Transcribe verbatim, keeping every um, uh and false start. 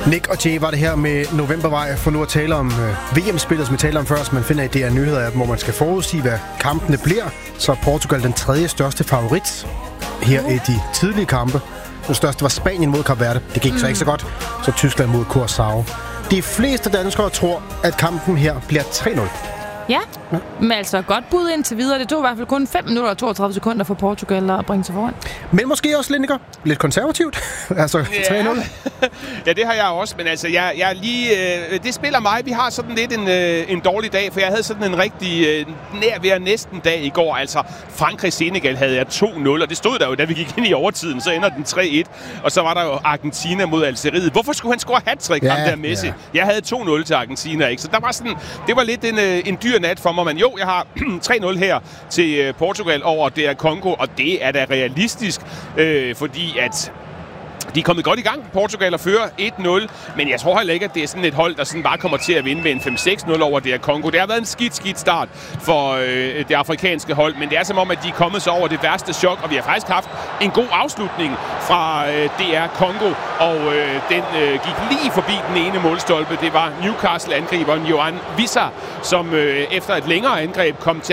Nick og Jay var det her med Novembervej for nu at tale om øh, V M-spillet, som vi taler om før, så man finder i D R Nyheder, hvor man skal forudsige, hvad kampene bliver. Så er Portugal den tredje største favorit her i de tidlige kampe. Den største var Spanien mod Kap Verde. Det gik mm. så ikke så godt. Så Tyskland mod Curaçao. De fleste danskere tror, at kampen her bliver tre nul. Ja, ja. Men altså godt bud indtil videre. Det tog i hvert fald kun fem minutter og toogtredive sekunder for Portugal at bringe sig foran. Men måske også, Lindiker, lidt konservativt. altså ja. tre nul. Ja, det har jeg også, men altså, jeg, jeg lige, øh, det spiller mig. Vi har sådan lidt en, øh, en dårlig dag, for jeg havde sådan en rigtig øh, nær ved næsten dag i går. Altså, Frankrig-Senegal havde jeg to nul, og det stod der jo, da vi gik ind i overtiden. Så ender den tre et, og så var der jo Argentina mod Algeriet. Hvorfor skulle han score hat-trick, ja, ham der Messi? Ja. Jeg havde to nul til Argentina, ikke? Så der var sådan, det var lidt en, øh, en dyr nat for mig, men jo, jeg har tre nul her til øh, Portugal over D R Congo, og det er da realistisk, øh, fordi at de er kommet godt i gang. Portugal og fører et nul, men jeg tror heller ikke, at det er sådan et hold, der sådan bare kommer til at vinde med en fem seks nul over D R Congo. Det har været en skidt, skidt start for øh, det afrikanske hold, men det er som om, at de er kommet så over det værste chok, og vi har faktisk haft en god afslutning fra øh, D R Congo, og øh, den øh, gik lige forbi den ene målstolpe. Det var Newcastle-angriberen Johan Wissa, som øh, efter et længere angreb kom til